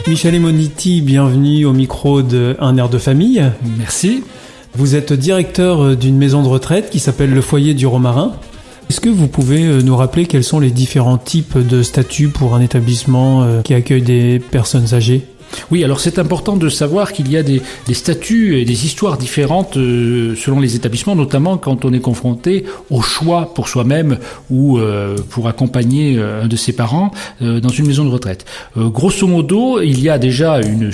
Michele Moniti, bienvenue au micro de Un air de famille. Merci. Vous êtes directeur d'une maison de retraite qui s'appelle le Foyer du Romarin. Est-ce que vous pouvez nous rappeler quels sont les différents types de statuts pour un établissement qui accueille des personnes âgées ? Oui, alors c'est important de savoir qu'il y a des statuts et des histoires différentes selon les établissements, notamment quand on est confronté au choix pour soi-même ou pour accompagner un de ses parents dans une maison de retraite. Grosso modo, il y a déjà une